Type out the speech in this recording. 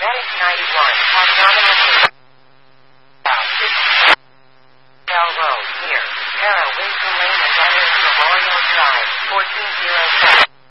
NH91, Cognominal Bell Road, near Para Winter Lane and Letters Memorial Drive, 1407.